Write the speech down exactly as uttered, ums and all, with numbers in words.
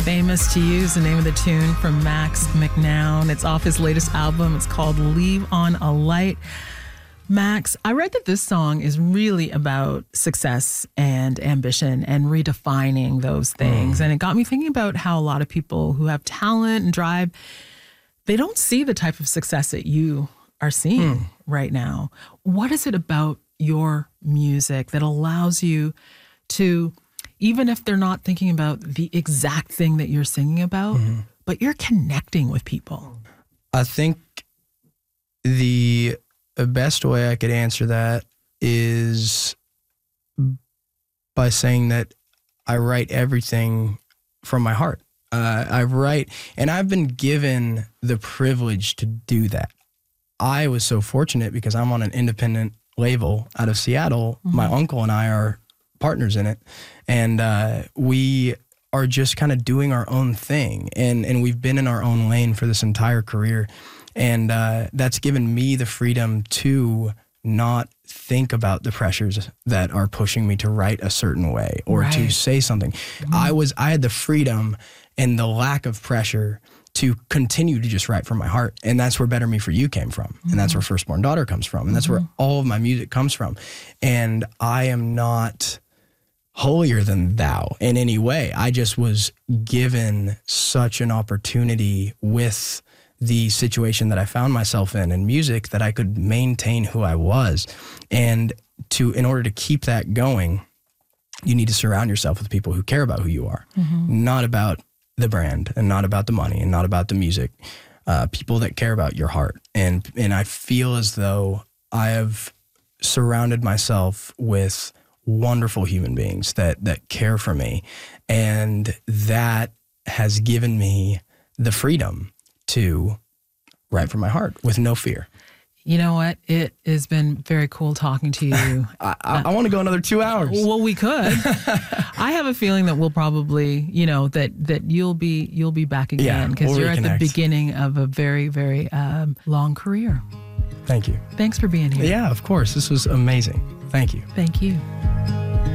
Famous to You is the name of the tune from Max McNown. It's off his latest album. It's called Leave on a Light. Max, I read that this song is really about success and ambition and redefining those things. Mm. And it got me thinking about how a lot of people who have talent and drive, they don't see the type of success that you are seeing mm. right now. What is it about your music that allows you to, even if they're not thinking about the exact thing that you're singing about, mm-hmm. but you're connecting with people? I think the best way I could answer that is by saying that I write everything from my heart. Uh, I write, and I've been given the privilege to do that. I was so fortunate because I'm on an independent label out of Seattle. Mm-hmm. My uncle and I are partners in it, and uh, we are just kind of doing our own thing, and and we've been in our own lane for this entire career, and uh, that's given me the freedom to not think about the pressures that are pushing me to write a certain way or right. to say something. Mm-hmm. I was I had the freedom and the lack of pressure to continue to just write from my heart. And that's where Better Me For You came from. Mm-hmm. And that's where Firstborn Daughter comes from. And that's mm-hmm. where all of my music comes from. And I am not holier than thou in any way. I just was given such an opportunity with the situation that I found myself in in music that I could maintain who I was. And to in order to keep that going, you need to surround yourself with people who care about who you are, mm-hmm. not about the brand and not about the money and not about the music, uh, people that care about your heart. And, and I feel as though I have surrounded myself with wonderful human beings that, that care for me. And that has given me the freedom to write from my heart with no fear. You know what? It has been very cool talking to you. I, I, I want to go another two hours. Well, we could. I have a feeling that we'll probably, you know, that that you'll be you'll be back again because yeah, we'll you're reconnect. At the beginning of a very, very um, long career. Thank you. Thanks for being here. Yeah, of course. This was amazing. Thank you. Thank you.